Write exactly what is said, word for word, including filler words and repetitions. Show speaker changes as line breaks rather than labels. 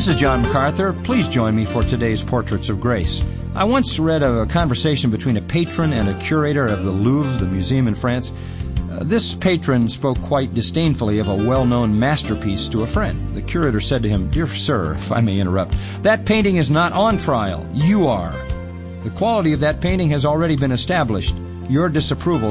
This is John MacArthur. Please join me for today's Portraits of Grace. I once read a conversation between a patron and a curator of the Louvre, the museum in France. Uh, this patron spoke quite disdainfully of a well-known masterpiece to a friend. The curator said to him, "Dear sir, if I may interrupt, that painting is not on trial. You are. The quality of that painting has already been established. Your disapproval